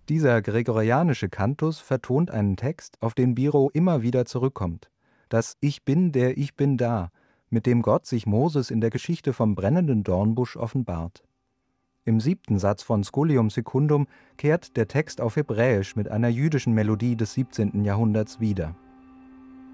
Dieser gregorianische Kantus vertont einen Text, auf den Biro immer wieder zurückkommt. Das Ich bin, der ich bin da, mit dem Gott sich Moses in der Geschichte vom brennenden Dornbusch offenbart. Im 7. Satz von Scholium Secundum kehrt der Text auf Hebräisch mit einer jüdischen Melodie des 17. Jahrhunderts wieder.